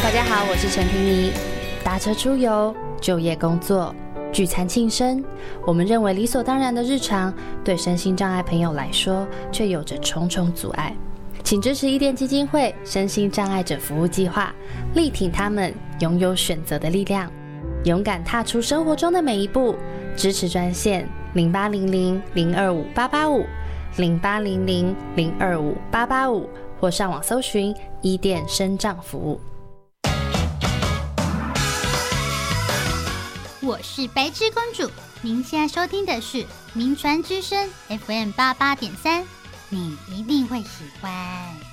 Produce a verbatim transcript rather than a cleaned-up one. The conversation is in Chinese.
大家好，我是陈婷妮。搭车出游、就业工作、聚餐庆生，我们认为理所当然的日常，对身心障碍朋友来说，却有着重重阻碍。请支持伊甸基金会身心障碍者服务计划，力挺他们拥有选择的力量，勇敢踏出生活中的每一步。支持专线零八零零零二五八八五零八零零零二五八八五，或上网搜寻伊甸身障服务。 我是白芝公主，您现在收听的是名传之声 F M 八八点三，你一定会喜欢。